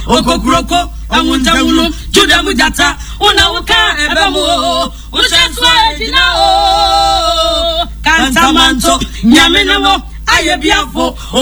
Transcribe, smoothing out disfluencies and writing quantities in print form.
okokuroko amuntamunu juda mujata una uka ebemo usheswa ejina o kantamanto nyamenewo ayebiafo